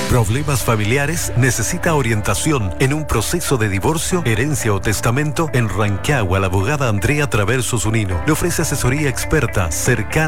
¿Problemas familiares? ¿Necesita orientación en un proceso de divorcio, herencia o testamento? En Rancagua, la abogada Andrea Traverso Zunino le ofrece asesoría experta, cercana